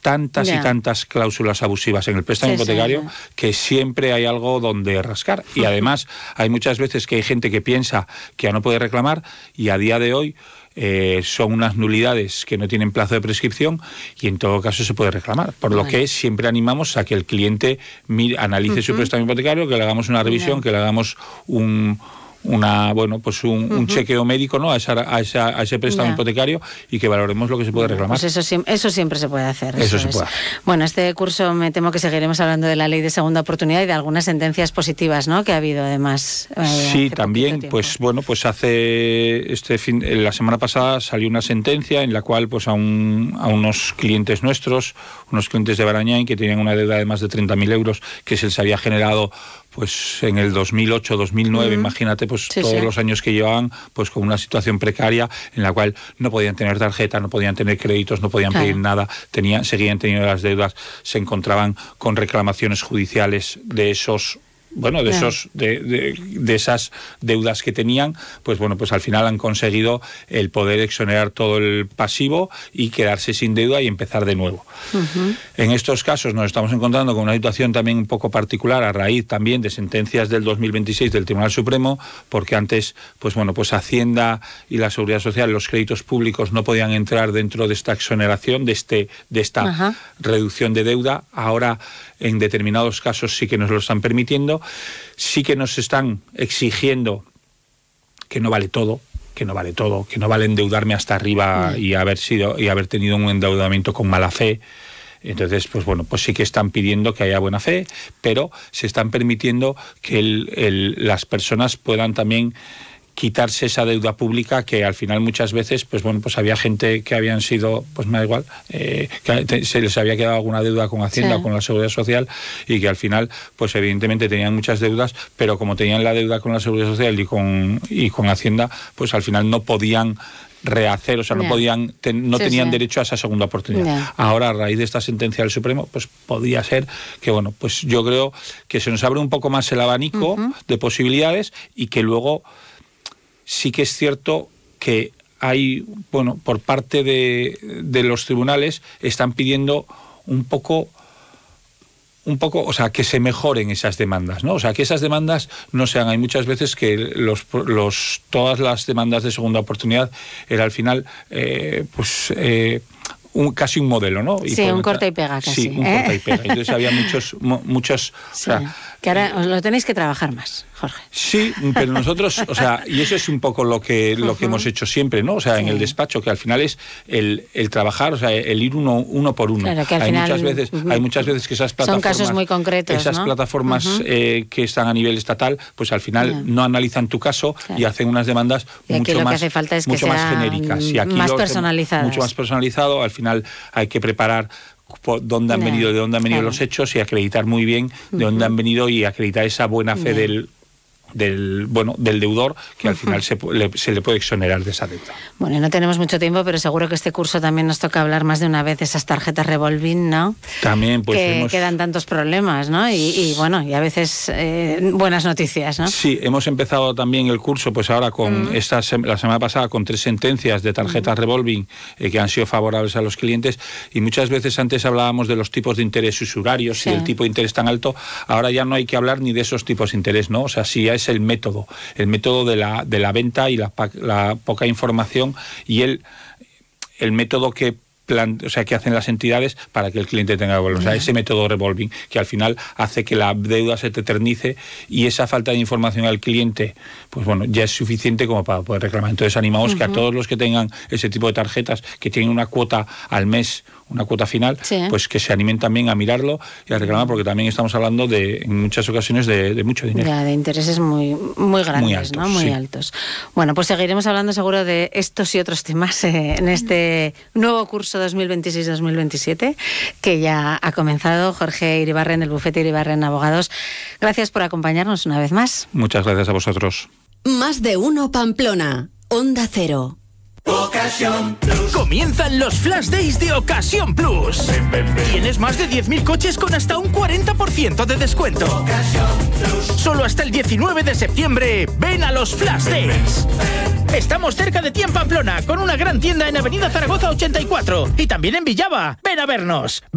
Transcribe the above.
tantas y tantas cláusulas abusivas en el préstamo hipotecario que siempre hay algo donde rascar. Y además hay muchas veces que hay gente que piensa que ya no puede reclamar y a día de hoy son unas nulidades que no tienen plazo de prescripción y en todo caso se puede reclamar. Por lo que siempre animamos a que el cliente analice su préstamo hipotecario, que le hagamos una revisión, que le hagamos un chequeo médico, ¿no? a ese préstamo hipotecario y que valoremos lo que se puede reclamar. Pues eso siempre se puede hacer. Eso se puede hacer. Bueno, este curso me temo que seguiremos hablando de la ley de segunda oportunidad y de algunas sentencias positivas, ¿no? Que ha habido además. Sí, también, la semana pasada salió una sentencia en la cual a unos clientes nuestros, unos clientes de Barañáin que tenían una deuda de más de 30.000 euros que se les había generado en el 2008, 2009, imagínate, todos los años que llevaban, con una situación precaria en la cual no podían tener tarjeta, no podían tener créditos, no podían pedir nada, seguían teniendo las deudas, se encontraban con reclamaciones judiciales de esos de esas deudas que tenían, pues al final han conseguido el poder exonerar todo el pasivo y quedarse sin deuda y empezar de nuevo. En estos casos nos estamos encontrando con una situación también un poco particular a raíz también de sentencias del 2026 del Tribunal Supremo, porque antes Hacienda y la Seguridad Social, los créditos públicos no podían entrar dentro de esta exoneración, de esta reducción de deuda. Ahora en determinados casos sí que nos lo están permitiendo, sí que nos están exigiendo que no vale todo, que no vale endeudarme hasta arriba y haber tenido un endeudamiento con mala fe. Entonces, sí que están pidiendo que haya buena fe, pero se están permitiendo que las personas puedan también quitarse esa deuda pública que al final muchas veces había gente que habían sido, me da igual, que se les había quedado alguna deuda con Hacienda o con la Seguridad Social y que al final evidentemente tenían muchas deudas, pero como tenían la deuda con la Seguridad Social y con Hacienda, al final no podían rehacer, no tenían derecho a esa segunda oportunidad. Ahora, a raíz de esta sentencia del Supremo, podría ser que, yo creo que se nos abre un poco más el abanico de posibilidades y que luego sí que es cierto que hay, por parte de los tribunales están pidiendo un poco, que se mejoren esas demandas, ¿no? Que esas demandas no sean, hay muchas veces que todas las demandas de segunda oportunidad era al final, casi un modelo, ¿no? Un corta y pega casi. Sí, un corta y pega. Entonces había muchos que ahora os lo tenéis que trabajar más, Jorge. Sí, pero nosotros, y eso es un poco lo que hemos hecho siempre, ¿no? En el despacho, que al final es el trabajar, el ir uno por uno. Claro, que al final, hay muchas veces que esas plataformas... Son casos muy concretos, esas plataformas que están a nivel estatal, al final no analizan tu caso y hacen unas demandas mucho lo más, que hace falta es mucho que más genéricas. Y aquí más personalizadas. Mucho más personalizado, al final hay que preparar de dónde han venido los hechos y acreditar muy bien de dónde han venido y acreditar esa buena fe del deudor, que al final se le puede exonerar de esa deuda. Bueno, y no tenemos mucho tiempo, pero seguro que este curso también nos toca hablar más de una vez de esas tarjetas revolving, ¿no? También, quedan tantos problemas, ¿no? Y a veces buenas noticias, ¿no? Sí, hemos empezado también el curso, ahora con la semana pasada, con 3 sentencias de tarjetas revolving que han sido favorables a los clientes, y muchas veces antes hablábamos de los tipos de interés usurarios y el tipo de interés tan alto. Ahora ya no hay que hablar ni de esos tipos de interés, ¿no? Sí ya es el método de la venta y la poca información y el método que hacen las entidades para que el cliente tenga devolución. Ese método revolving que al final hace que la deuda se te eternice y esa falta de información al cliente, ya es suficiente como para poder reclamar. Entonces animamos que a todos los que tengan ese tipo de tarjetas, que tienen una cuota al mes, una cuota final, que se animen también a mirarlo y a reclamar, porque también estamos hablando en muchas ocasiones de mucho dinero. Ya, de intereses muy grandes, muy altos, ¿no? Muy altos. Bueno, pues seguiremos hablando seguro de estos y otros temas en este nuevo curso 2026-2027 que ya ha comenzado. Jorge Iribarren, del bufete Iribarren Abogados. Gracias por acompañarnos una vez más. Muchas gracias a vosotros. Más de uno Pamplona, Onda Cero. Ocasión Plus. Comienzan los Flash Days de Ocasión Plus. Tienes más de 10.000 coches con hasta un 40% de descuento. Ocasión Plus. Solo hasta el 19 de septiembre, ven a los Flash Days. Estamos cerca de ti en Pamplona, con una gran tienda en Avenida Zaragoza 84 y también en Villava. Ven a vernos.